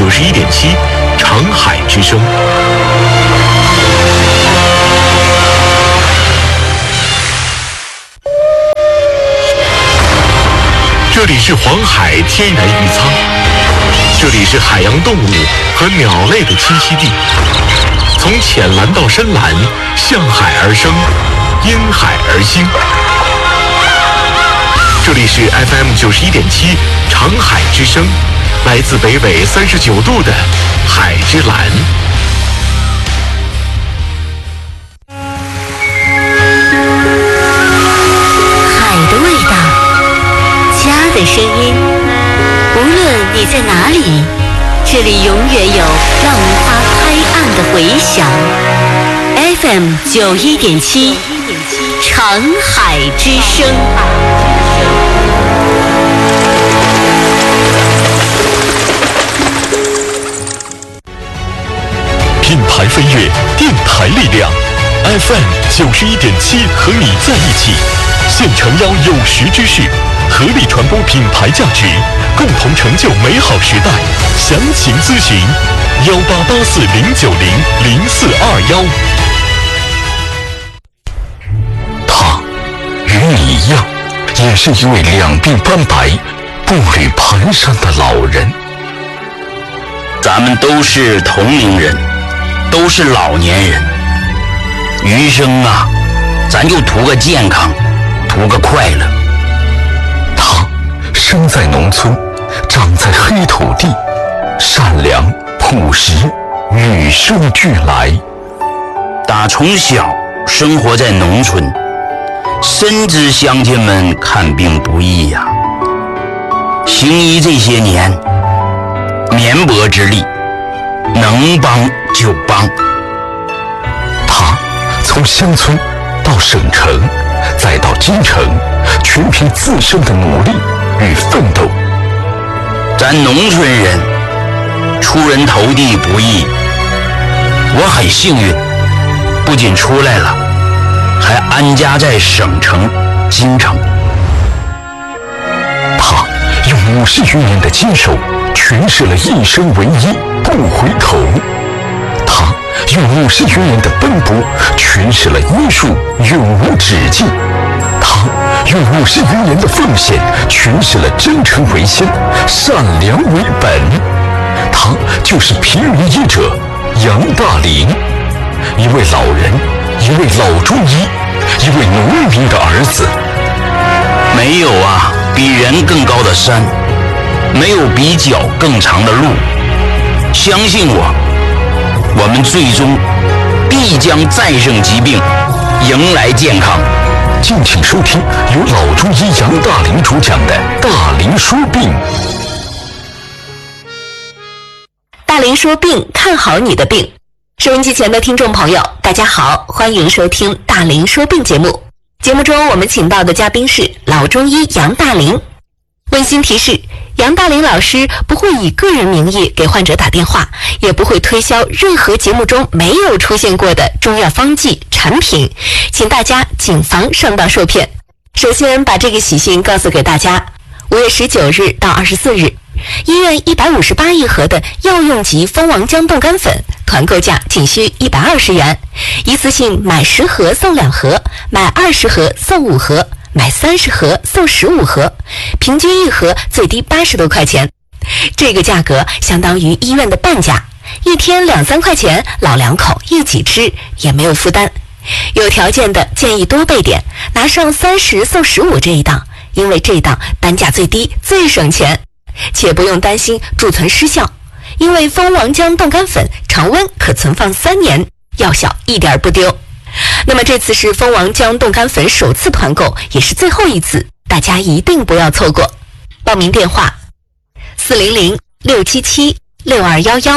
91.7，长海之声。这里是黄海天然渔仓，这里是海洋动物和鸟类的栖息地。从浅蓝到深蓝，向海而生，因海而兴。这里是 FM 91.7，长海之声，来自北纬39度的海之蓝。 海的味道，家的声音，无论你在哪里，这里永远有浪花拍岸的回响。FM 91.7，长海之声。 品牌飞跃，电台力量 FM 91.7，和你在一起，现诚邀有识之士，合力传播品牌价值，共同成就美好时代。详情咨询188409000421。他与你一样，也是一位两鬓斑白、步履蹒跚的老人。 咱们都是同龄人，都是老年人，余生啊，咱就图个健康，图个快乐。 他生在农村，长在黑土地，善良朴实，与生俱来。 打从小生活在农村，深知乡亲们看病不易呀。行医这些年，绵薄之力，能帮就帮。 他从乡村到省城，再到京城，全凭自身的努力与奋斗。 咱农村人出人头地不易，我很幸运，不仅出来了，还安家在省城京城。 他用50余年的坚守，诠释了一生为一，不回头。他用50余年的奔波，诠释了医术永无止境。他用50余年的奉献，诠释了真诚为先，善良为本。他就是平民医者杨大林，一位老人，一位老中医，一位农民的儿子。 没有啊比人更高的山，没有比脚更长的路。相信我，我们最终必将战胜疾病，迎来健康。 敬请收听由老中医杨大林主讲的《大林说病》。 大林说病，看好你的病。收音机前的听众朋友，大家好，欢迎收听大林说病节目。节目中我们请到的嘉宾是老中医杨大林。温馨提示，杨大林老师不会以个人名义给患者打电话，也不会推销任何节目中没有出现过的中药方剂产品，请大家谨防上当受骗。首先把这个喜讯告诉给大家，5月19日到24日，医院158亿盒的药用级蜂王浆冻干粉团购价仅需120元，一次性买10盒送2盒，买20盒送5盒，买30盒送15盒，平均一盒最低80多块钱。这个价格相当于医院的半价，一天2-3块钱，老两口一起吃也没有负担。有条件的建议多备点，拿上30送15这一档，因为这档单价最低，最省钱。且不用担心贮存失效，因为蜂王浆冻干粉常温可存放3年，药效一点不丢。那么这次是蜂王浆冻干粉首次团购，也是最后一次，大家一定不要错过。报名电话400-677-6211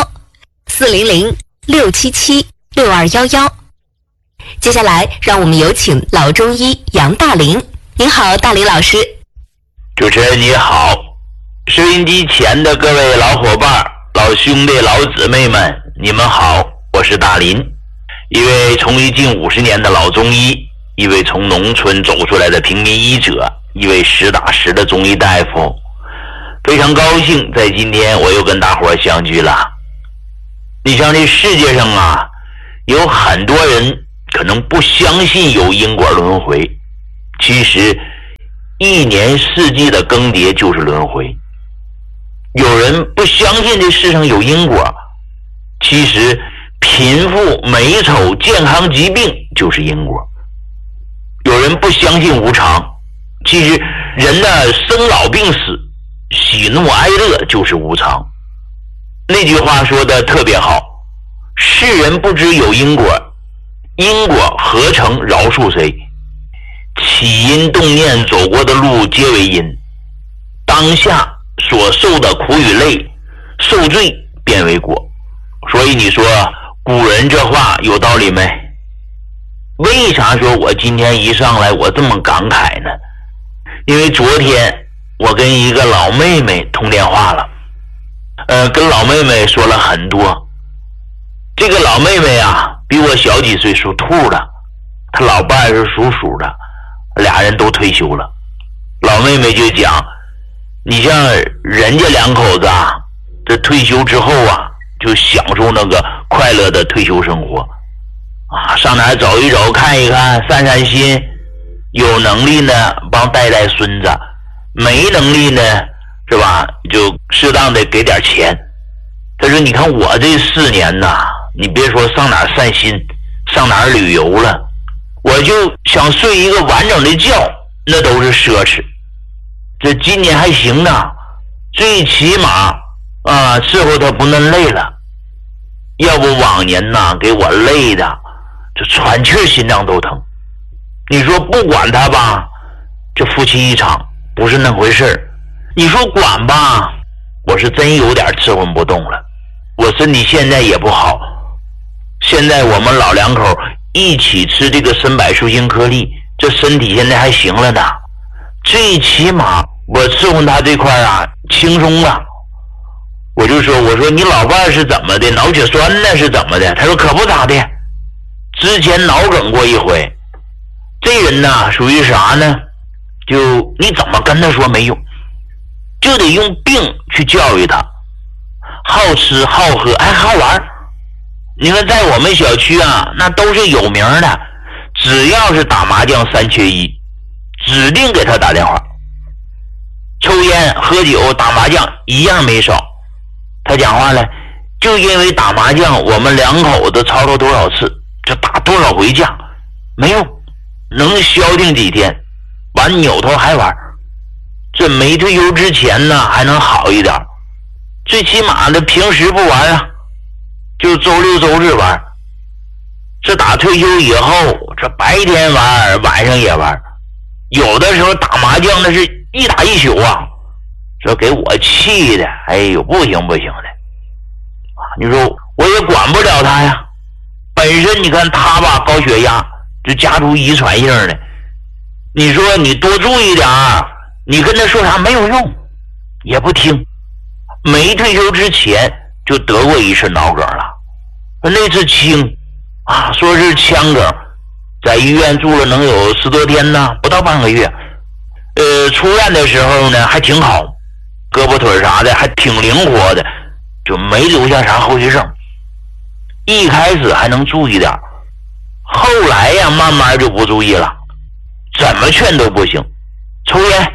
400-677-6211。接下来让我们有请老中医杨大林。您好，大林老师。 主持人你好，收音机前的各位老伙伴、老兄弟、老姊妹们，你们好，我是大林，一位从医近50年的老中医，一位从农村走出来的平民医者，一位实打实的中医大夫。 非常高兴在今天我又跟大伙相聚了。你像这世界上啊，有很多人可能不相信有因果轮回，其实一年四季的更迭就是轮回。有人不相信这世上有因果，其实贫富美丑健康疾病就是因果。有人不相信无常，其实人的生老病死喜怒哀乐就是无常。那句话说的特别好，世人不知有因果，因果何曾饶恕谁？起因动念走过的路皆为因，当下所受的苦与累，受罪变为果。所以你说古人这话有道理没？为啥说我今天一上来我这么感慨呢？因为昨天我跟一个老妹妹通电话了，跟老妹妹说了很多。这个老妹妹啊，比我小几岁，属兔的，她老伴是属鼠的，俩人都退休了。老妹妹就讲，你像人家两口子啊，这退休之后啊，就享受那个快乐的退休生活啊，上哪儿走一走看一看散散心，有能力呢帮带带孙子，没能力呢是吧，就适当的给点钱。他说你看我这4年呐，你别说上哪儿散心，上哪儿旅游了，我就想睡一个完整的觉那都是奢侈。这今年还行呢，最起码伺候他不能累了，要不往年呐给我累的这喘气心脏都疼。你说不管他吧，这夫妻一场不是那回事儿，你说管吧，我是真有点伺候不动了。我身体现在也不好，现在我们老两口一起吃这个参柏树精颗粒，这身体现在还行了呢，最起码我伺候他这块啊轻松了。我就说，我说你老伴是怎么的，脑血栓呢是怎么的？他说可不咋的，之前脑梗过一回。这人呢属于啥呢，就你怎么跟他说没用，就得用病去教育他，好吃好喝爱好玩。你看在我们小区啊，那都是有名的，只要是打麻将3缺1，指定给他打电话。抽烟喝酒打麻将一样没少。他讲话了，就因为打麻将我们两口子吵吵多少次，就打多少回架，没用，能消停几天，完扭头还玩。这没退休之前呢还能好一点，最起码的平时不玩啊，就周六周日玩。这打退休以后，这白天玩晚上也玩，有的时候打麻将那是一打一宿啊，这给我气的，哎呦不行不行的。你说我也管不了他呀，本身你看他吧高血压，就家族遗传性的，你说你多注意点，你跟他说啥没有用，也不听。没退休之前就得过一次脑梗了，那次轻啊，说是腔梗，在医院住了能有10多天呢，不到半个月。出院的时候呢还挺好，胳膊腿啥的还挺灵活的，就没留下啥后遗症。一开始还能注意点，后来呀慢慢就不注意了，怎么劝都不行。抽烟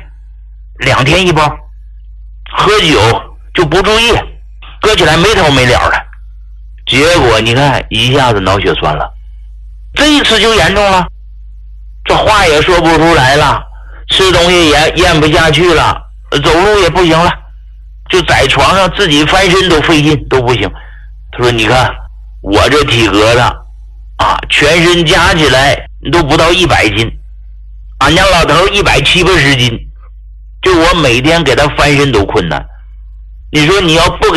2天1包，喝酒就不注意，搁起来没头没了的，结果你看一下子脑血栓了。这一次就严重了，这话也说不出来了，吃东西也咽不下去了，走路也不行了，就在床上自己翻身都费劲都不行。他说你看我这体格子啊，全身加起来都不到100斤，俺家老头170-80斤，就我每天给他翻身都困难。你说你要不给